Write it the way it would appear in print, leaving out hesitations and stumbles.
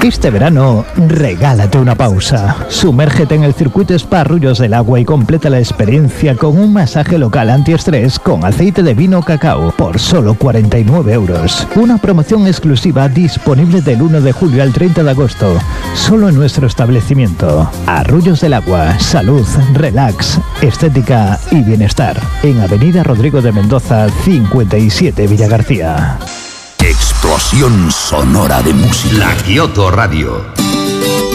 Este verano, regálate una pausa. Sumérgete en el circuito Spa Arroyos del Agua y completa la experiencia con un masaje local antiestrés con aceite de vino cacao por solo 49 euros. Una promoción exclusiva disponible del 1 de julio al 30 de agosto. Solo en nuestro establecimiento. Arroyos del Agua. Salud, relax, estética y bienestar. En Avenida Rodrigo de Mendoza, 57 Villagarcía. Explosión sonora de música. La Kioto Radio.